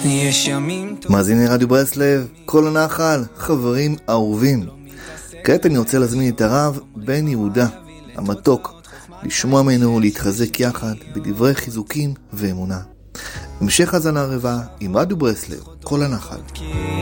יש ימים מאזיני רדיו ברסלב, כל הנחל, חברים אהובים. כעת אני רוצה להזמין את הרב בן יהודה המתוק, לשמוע ממנו להתחזק יחד בדברי חיזוקים ואמונה. המשך הזנה רבה עם רדיו ברסלב, כל הנחל.